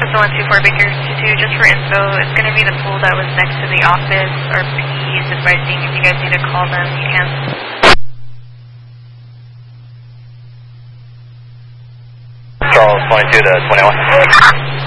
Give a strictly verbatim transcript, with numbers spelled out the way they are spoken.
Delta one two four Baker two two, just for info, it's going to be the pool that was next to the office. Our P is advising if you guys need to call them, you can. Charles twenty-two to twenty-one.